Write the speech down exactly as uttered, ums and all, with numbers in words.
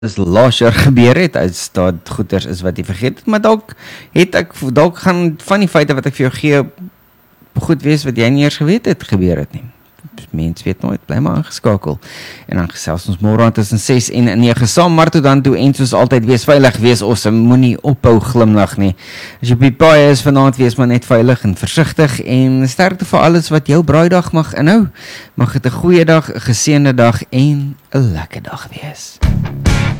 is laas jaar gebeur het, as dat goeders is wat jy vergeet het, maar dalk het ek, dalk gaan van die feite wat ek vir jou gee, goed wees wat jy nie eers geweet het, gebeur het nie. Mens weet nooit, bly maar aangeskakel. En dan gesels ons môre tussen ses en nege saam, maar tot dan toe en soos altyd, wees veilig, wees awesome, moenie ophou glimlag nie. As jy op die paai is vanaand, wees maar net veilig en versigtig en sterkte vir alles wat jou braaidag mag inhou. Mag dit 'n goeie dag, 'n geseënde dag en 'n lekker dag wees.